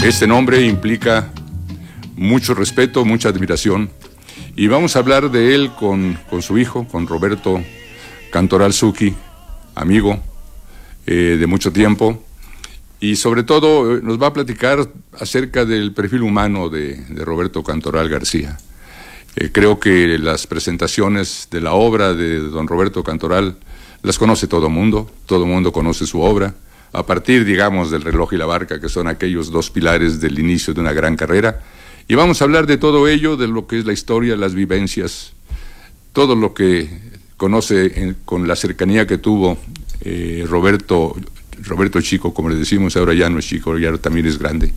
Este nombre implica mucho respeto, mucha admiración, y vamos a hablar de él con su hijo, con Roberto Cantoral Zucchi, amigo de mucho tiempo, y sobre todo nos va a platicar acerca del perfil humano de Roberto Cantoral García. Creo que las presentaciones de la obra de don Roberto Cantoral las conoce todo mundo conoce su obra, a partir, digamos, del Reloj y la Barca, que son aquellos dos pilares del inicio de una gran carrera, y vamos a hablar de todo ello, de lo que es la historia, las vivencias, todo lo que conoce con la cercanía que tuvo Roberto Chico, como le decimos, ahora ya no es chico, ya también es grande,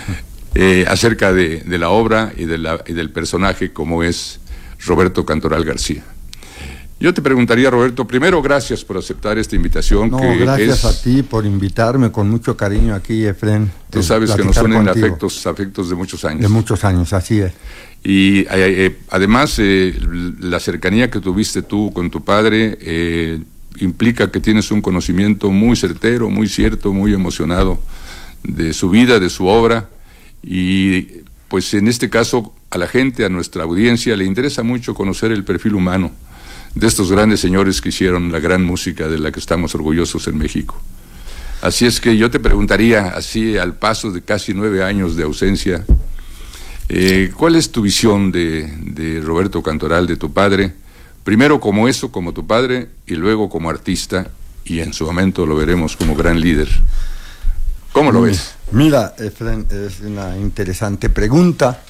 acerca de la obra y del personaje como es Roberto Cantoral García. Yo te preguntaría, Roberto, primero, gracias por aceptar esta invitación. No, gracias a ti por invitarme, con mucho cariño aquí, Efren. Tú sabes que nos unen afectos de muchos años. De muchos años, así es. Y además, la cercanía que tuviste tú con tu padre implica que tienes un conocimiento muy certero, muy cierto, muy emocionado de su vida, de su obra, y pues en este caso a la gente, a nuestra audiencia, le interesa mucho conocer el perfil humano de estos grandes señores que hicieron la gran música de la que estamos orgullosos en México. Así es que yo te preguntaría, así al paso de casi 9 años de ausencia, ¿cuál es tu visión de Roberto Cantoral, de tu padre? Primero como tu padre, y luego como artista, y en su momento lo veremos como gran líder. ¿Cómo lo ves? Mira, Efren, es una interesante pregunta.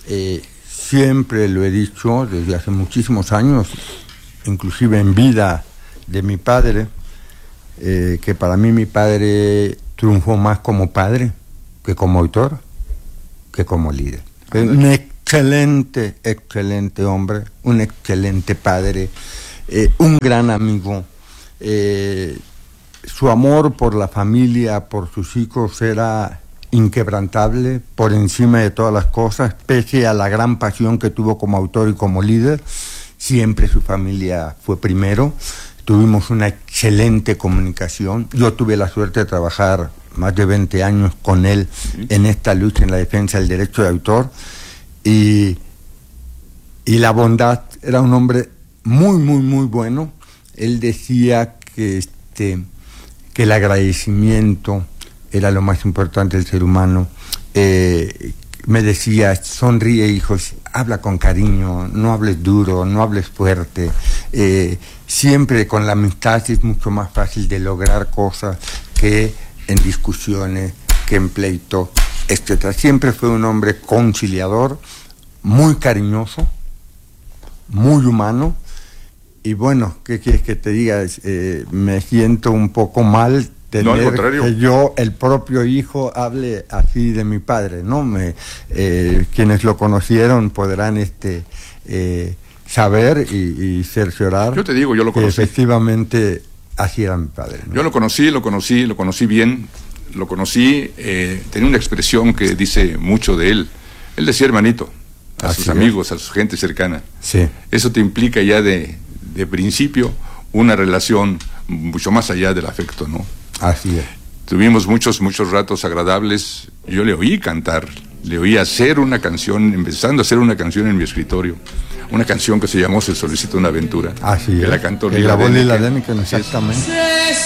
Siempre lo he dicho desde hace muchísimos años, inclusive en vida de mi padre, que para mí mi padre triunfó más como padre que como autor, que como líder. Un excelente hombre, un excelente padre, un gran amigo. Su amor por la familia, por sus hijos, era inquebrantable, por encima de todas las cosas, pese a la gran pasión que tuvo como autor y como líder. Siempre su familia fue primero. Tuvimos una excelente comunicación. Yo tuve la suerte de trabajar más de 20 años con él en esta lucha en la defensa del derecho de autor, y la bondad. Era un hombre muy bueno. Él decía que el agradecimiento era lo más importante del ser humano. Me decía: sonríe, hijos, habla con cariño, no hables duro, no hables fuerte. Siempre con la amistad es mucho más fácil de lograr cosas que en discusiones, que en pleito, etc. Siempre fue un hombre conciliador, muy cariñoso, muy humano. Y bueno, ¿qué quieres que te diga? Me siento un poco mal tener que yo, el propio hijo, hable así de mi padre, ¿no? Quienes lo conocieron podrán saber y cerciorar. Yo te digo, yo lo conocí. Que efectivamente así era mi padre, ¿no? Yo lo conocí bien, tenía una expresión que dice mucho de él. Él decía hermanito a así sus amigos, a su gente cercana. Sí. Eso te implica ya de principio una relación mucho más allá del afecto, ¿no? Así es. Tuvimos muchos ratos agradables. Yo le oí cantar, le oí hacer una canción, empezando a hacer una canción en mi escritorio, una canción que se llamó Se solicita una aventura. Así es. Que la cantó Lila Deneken, exactamente.